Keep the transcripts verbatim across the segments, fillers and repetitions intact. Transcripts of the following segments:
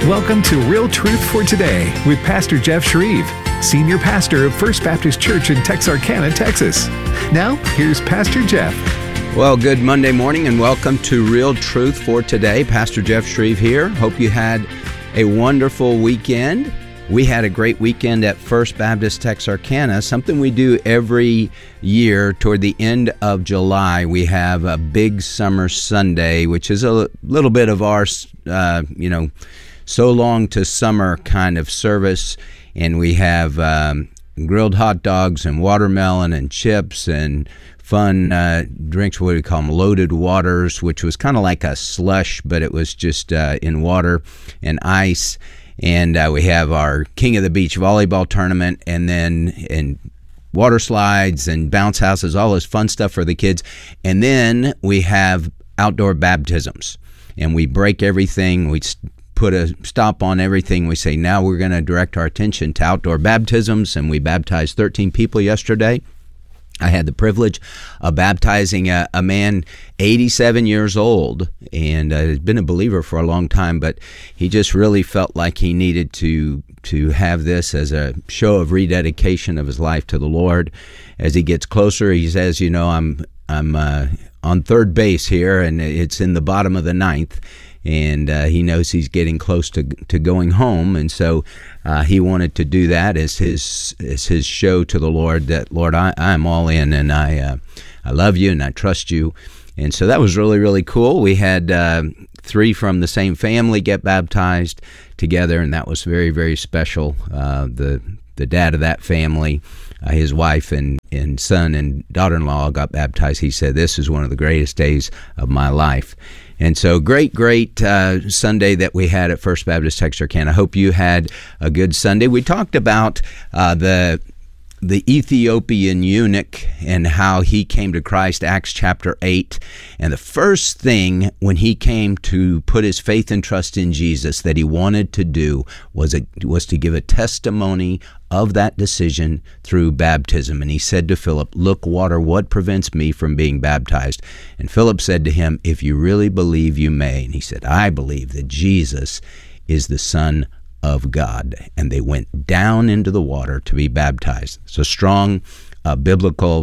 Welcome to Real Truth for Today with Pastor Jeff Shreve, Senior Pastor of First Baptist Church in Texarkana, Texas. Now, here's Pastor Jeff. Well, good Monday morning and welcome to Real Truth for Today. Pastor Jeff Shreve here. Hope you had a wonderful weekend. We had a great weekend at First Baptist Texarkana, something we do every year toward the end of July. We have a big summer Sunday, which is a little bit of our, uh, you know, so long to summer kind of service. And we have um, grilled hot dogs and watermelon and chips and fun uh, drinks, what do we call them, loaded waters, which was kind of like a slush, but it was just uh, in water and ice. And uh, we have our King of the Beach volleyball tournament, and then and water slides and bounce houses, all this fun stuff for the kids. And then we have outdoor baptisms, and we break everything. We put a stop on everything. We say, now we're going to direct our attention to outdoor baptisms, and we baptized thirteen people yesterday. I had the privilege of baptizing a, a man eighty-seven years old, and uh, has been a believer for a long time, but he just really felt like he needed to to have this as a show of rededication of his life to the Lord. As he gets closer, he says, you know, I'm I'm uh, on third base here, and it's in the bottom of the ninth. And uh, he knows he's getting close to to going home, and so uh, he wanted to do that as his as his show to the Lord. That Lord, I I'm all in, and I uh, I love you, and I trust you, and so that was really really cool. We had uh, three from the same family get baptized together, and that was very very special. Uh, the the dad of that family, uh, his wife and and son and daughter-in-law got baptized. He said, "This is one of the greatest days of my life." And so great, great uh, Sunday that we had at First Baptist Texarkana. I hope you had a good Sunday. We talked about uh, the the Ethiopian eunuch and how he came to Christ, Acts chapter eight. And the first thing when he came to put his faith and trust in Jesus that he wanted to do was a, was to give a testimony of that decision through baptism. And he said to Philip, "Look, water, what prevents me from being baptized?" And Philip said to him, "If you really believe, you may." And he said, "I believe that Jesus is the Son of God." And they went down into the water to be baptized. It's a strong uh, biblical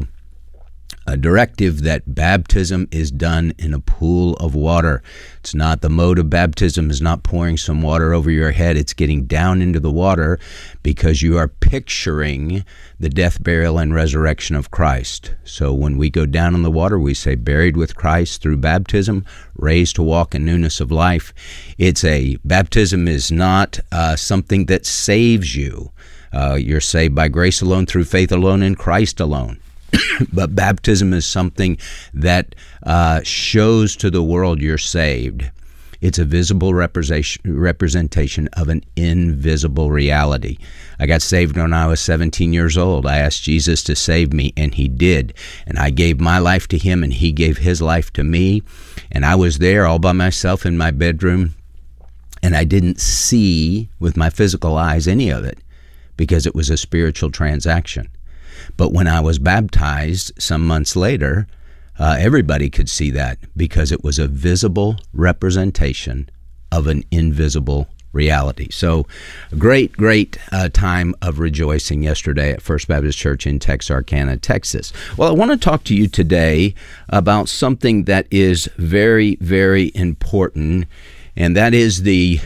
uh, directive that baptism is done in a pool of water. It's not, the mode of baptism is not pouring some water over your head. It's getting down into the water because you are picturing the death, burial, and resurrection of Christ. So when we go down in the water, we say, buried with Christ through baptism, raised to walk in newness of life. It's a, baptism is not uh, something that saves you. Uh, you're saved by grace alone, through faith alone, in Christ alone. But baptism is something that uh, shows to the world you're saved. It's a visible representation representation of an invisible reality. I got saved when I was seventeen years old. I asked Jesus to save me, and he did. And I gave my life to him, and he gave his life to me. And I was there all by myself in my bedroom, and I didn't see with my physical eyes any of it because it was a spiritual transaction. But when I was baptized some months later, uh, everybody could see that because it was a visible representation of an invisible reality. So a great, great uh, time of rejoicing yesterday at First Baptist Church in Texarkana, Texas. Well, I want to talk to you today about something that is very, very important, and that is the,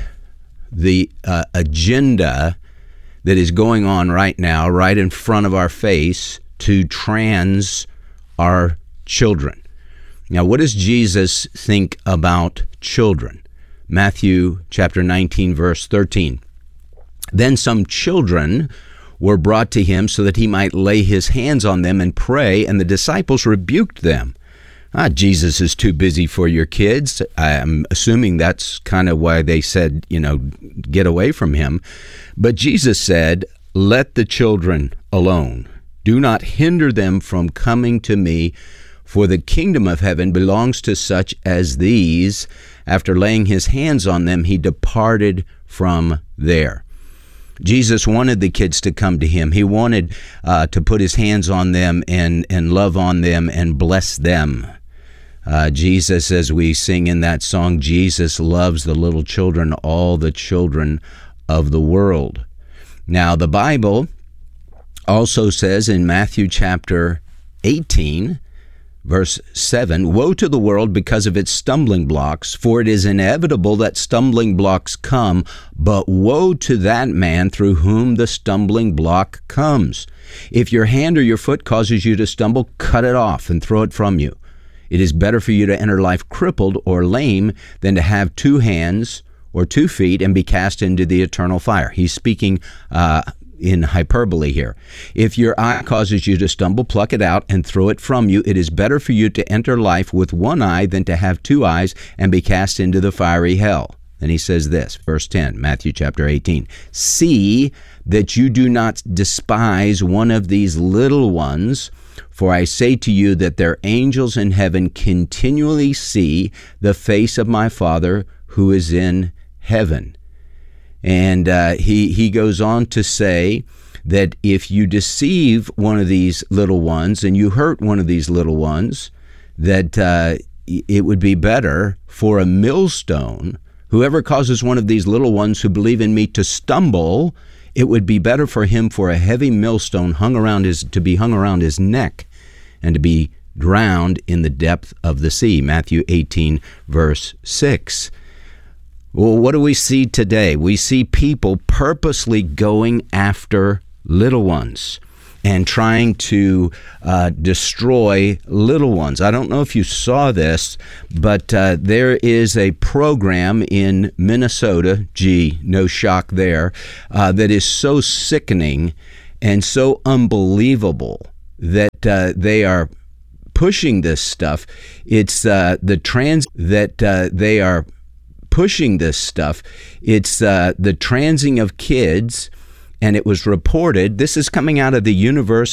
the uh, agenda that is going on right now, right in front of our face, to trans our children. Now, what does Jesus think about children? Matthew chapter nineteen, verse thirteen. Then some children were brought to him so that he might lay his hands on them and pray, and the disciples rebuked them. Ah, Jesus is too busy for your kids. I'm assuming that's kind of why they said, you know, get away from him. But Jesus said, "Let the children alone. Do not hinder them from coming to me, for the kingdom of heaven belongs to such as these." After laying his hands on them, he departed from there. Jesus wanted the kids to come to him. He wanted uh, to put his hands on them and, and love on them and bless them. Uh, Jesus, as we sing in that song, Jesus loves the little children, all the children of the world. Now, the Bible also says in Matthew chapter eighteen, verse seven, "Woe to the world because of its stumbling blocks, for it is inevitable that stumbling blocks come, but woe to that man through whom the stumbling block comes. If your hand or your foot causes you to stumble, cut it off and throw it from you. It is better for you to enter life crippled or lame than to have two hands or two feet and be cast into the eternal fire." He's speaking uh, in hyperbole here. "If your eye causes you to stumble, pluck it out and throw it from you. It is better for you to enter life with one eye than to have two eyes and be cast into the fiery hell." Then he says this, verse ten, Matthew chapter eighteen, "See that you do not despise one of these little ones, for I say to you that their angels in heaven continually see the face of my Father who is in heaven." And uh, he, he goes on to say that if you deceive one of these little ones and you hurt one of these little ones, that uh, it would be better for a millstone, whoever causes one of these little ones who believe in me to stumble, it would be better for him for a heavy millstone hung around his to be hung around his neck and to be drowned in the depth of the sea. Matthew eighteen, verse six. Well, what do we see today? We see people purposely going after little ones and trying to uh, destroy little ones. I don't know if you saw this, but uh, there is a program in Minnesota, gee, no shock there, uh, that is so sickening and so unbelievable that uh, they are pushing this stuff. It's uh, the trans that uh, they are pushing this stuff. It's uh, the transing of kids, and it was reported, this is coming out of the University